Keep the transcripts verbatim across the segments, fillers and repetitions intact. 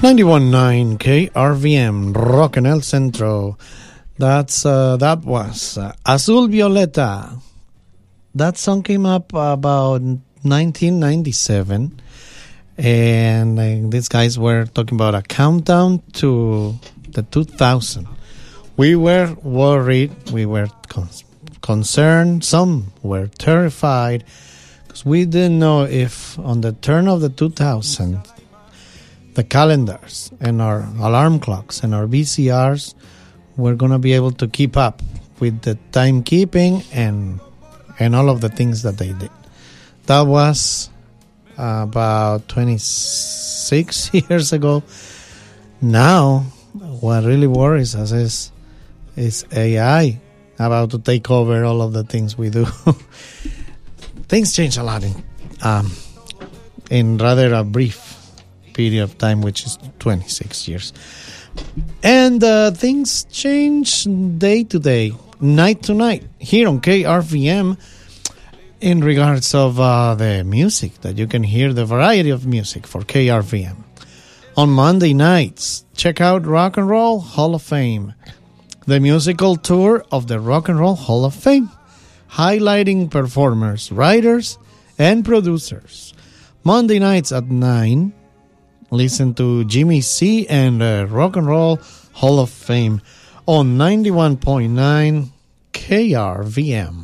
ninety-one point nine K R V M, Rock en el Centro. That's, uh, that was uh, Azul Violeta. That song came up about nineteen ninety-seven. And uh, these guys were talking about a countdown to the two thousand. We were worried. We were con- concerned. Some were terrified. Because we didn't know if on the turn of the two thousand, the calendars and our alarm clocks and our V C Rs were going to be able to keep up with the timekeeping and and all of the things that they did. That was uh, about twenty-six years ago. Now, what really worries us is, is A I about to take over all of the things we do. Things change a lot in, um, in rather a brief period of time, which is twenty-six years. And uh, things change day to day, night to night, here on K R V M, in regards of uh, the music that you can hear, the variety of music for K R V M. On Monday nights, check out Rock and Roll Hall of Fame, the musical tour of the Rock and Roll Hall of Fame, highlighting performers, writers, and producers. Monday nights at nine, listen to Jimmy C and uh, Rock and Roll Hall of Fame on ninety-one point nine K R V M.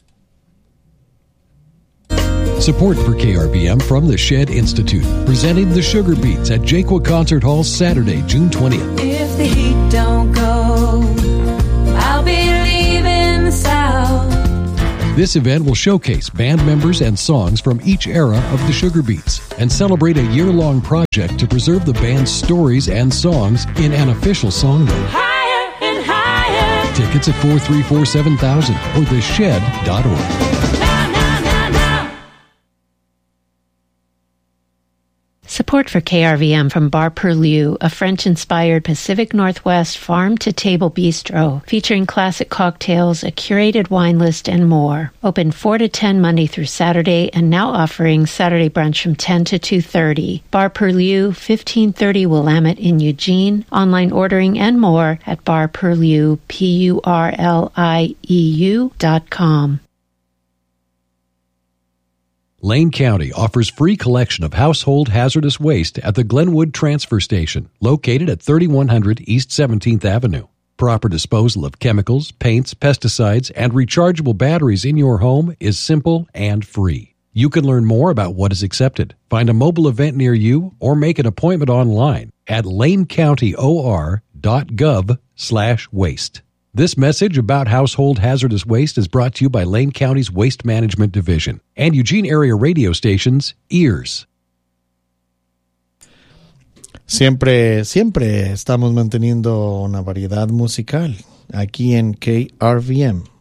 Support for K R V M from the Shed Institute, presenting the Sugar Beats at Jaquia Concert Hall Saturday, June twentieth. If the heat don't go, I'll be leaving the South. This event will showcase band members and songs from each era of the Sugar Beats and celebrate a year-long project to preserve the band's stories and songs in an official songbook. Higher and higher. Tickets at four three four seven thousand or the shed dot org. Now, now, now, now. Support for K R V M from Bar Perlieu, a French-inspired Pacific Northwest farm-to-table bistro featuring classic cocktails, a curated wine list, and more. Open four to ten Monday through Saturday, and now offering Saturday brunch from ten to two thirty. Bar Perlieu, fifteen thirty Willamette in Eugene. Online ordering and more at Bar Perlieu, P U R L I E U dot com. Lane County offers free collection of household hazardous waste at the Glenwood Transfer Station, located at thirty-one hundred East seventeenth Avenue. Proper disposal of chemicals, paints, pesticides, and rechargeable batteries in your home is simple and free. You can learn more about what is accepted, find a mobile event near you, or make an appointment online at lanecountyor.gov slash waste. This message about household hazardous waste is brought to you by Lane County's Waste Management Division and Eugene area radio stations, Ears. Siempre, siempre estamos manteniendo una variedad musical aquí en K R V M.